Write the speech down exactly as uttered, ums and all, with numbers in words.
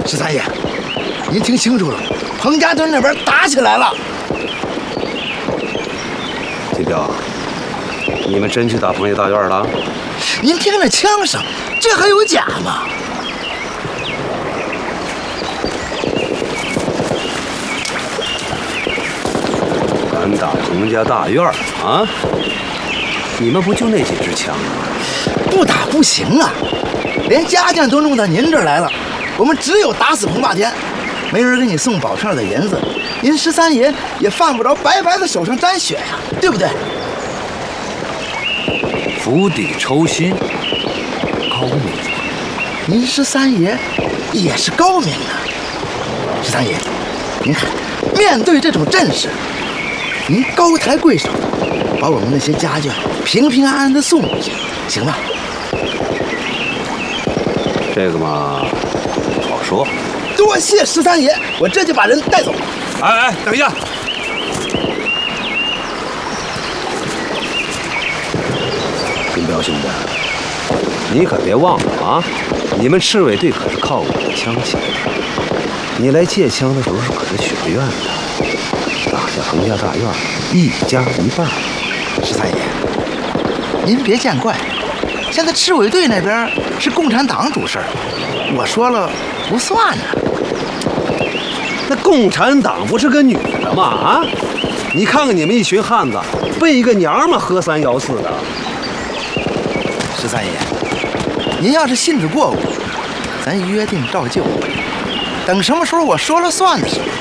十三爷，您听清楚了，彭家墩那边打起来了。 金彪，你们真去打彭家大院了？ 您听那枪声，这还有假吗？ 敢打彭家大院啊？你们不就那几支枪吗？ 不打不行啊！连家将都弄到您这儿来了，我们只有打死彭霸天，没人给你送宝券的银子，您十三爷也犯不着白白的手上沾血呀，对不对？ 釜底抽薪，高明。 您十三爷也是高明的。十三爷，您看，面对这种阵势，您高抬贵手，把我们那些家眷平平安安的送回去，行吗？ 这个嘛，好说。 多谢十三爷，我这就把人带走。 哎哎，等一下！金彪兄弟，你可别忘了啊！你们赤卫队可是靠我的枪起来的。你来借枪的时候可是许了愿的，打下彭家大院，一家一半。 十三爷，您别见怪，现在赤卫队那边是共产党主事儿，我说了不算呢。 那共产党不是个女的吗？啊！你看看你们一群汉子，被一个娘们喝三摇四的。 十三爷，您要是信得过我，咱约定照旧。等什么时候我说了算的时候，